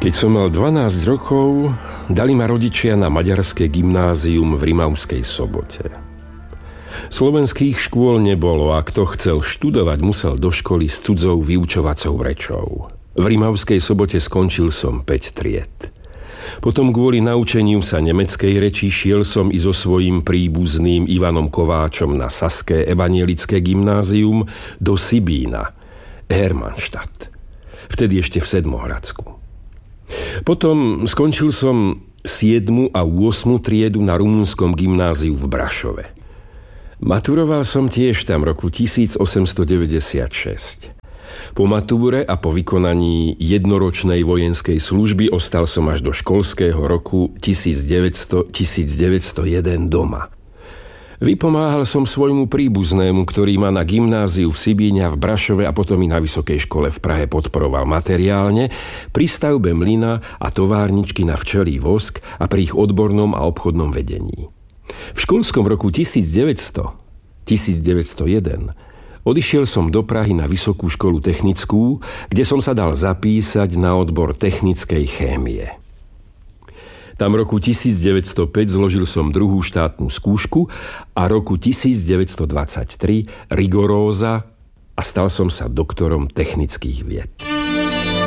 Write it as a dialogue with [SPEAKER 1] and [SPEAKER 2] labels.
[SPEAKER 1] Keď som mal 12 rokov, dali ma rodičia na maďarské gymnázium v Rimavskej Sobote. Slovenských škôl nebolo a kto chcel študovať, musel do školy s cudzou vyučovacou rečou. V Rimavskej Sobote skončil som 5 tried. Potom kvôli naučeniu sa nemeckej reči šiel som i so svojím príbuzným Ivanom Kováčom na Saské evanielické gymnázium do Sibína, Hermannstadt, vtedy ešte v Sedmohradsku. Potom skončil som 7. a 8. triedu na rumunskom gymnáziu v Brašove. Maturoval som tiež tam roku 1896. Po matúre a po vykonaní jednoročnej vojenskej služby ostal som až do školského roku 1900-1901 doma. Vypomáhal som svojmu príbuznému, ktorý ma na gymnáziu v Sibíne a v Brašove a potom i na vysokej škole v Prahe podporoval materiálne pri stavbe mlyna a továrničky na včelí vosk a pri ich odbornom a obchodnom vedení. V školskom roku 1900-1901 odišiel som do Prahy na Vysokú školu technickú, kde som sa dal zapísať na odbor technickej chémie. Tam roku 1905 zložil som druhú štátnu skúšku a roku 1923 rigoróza a stal som sa doktorom technických vied.